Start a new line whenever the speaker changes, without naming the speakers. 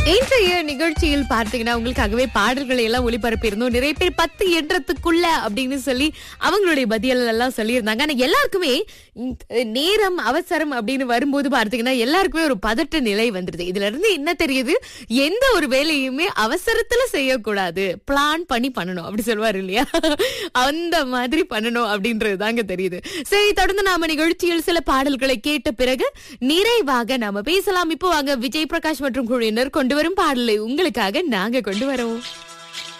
இன்றைய நிகழ்ச்சியில் பார்த்தீங்கன்னா உங்களுக்காகவே பாடல்களை எல்லாம் ஒளிபரப்பி இருந்தோம். நிறைய பேர் 10 எண்ணத்துக்குள்ள அப்படின்னு சொல்லி அவங்களுடைய பதில் எல்லாம் சொல்லியிருந்தாங்க. ஆனா எல்லாருக்குமே நேரம் அவசரம் அப்படின்னு வரும்போது பார்த்தீங்கன்னா எல்லாருக்குமே ஒரு பதட்ட நிலை வந்துருது. இதுல இருந்து என்ன தெரியுது, எந்த ஒரு வேலையுமே அவசரத்துல செய்யக்கூடாது, பிளான் பண்ணி பண்ணணும் அப்படி சொல்வாரு இல்லையா, அந்த மாதிரி பண்ணணும் அப்படின்றது தாங்க தெரியுது. சரி, தொடர்ந்து நாம நிகழ்ச்சியில் சில பாடல்களை கேட்ட பிறகு நிறைவாக நாம பேசலாம். இப்போ வாங்க விஜய் பிரகாஷ் மற்றும் குழுவினர் கொண்டு வரும் பாடலை உங்களுக்காக நாங்க கொண்டு வரோம்.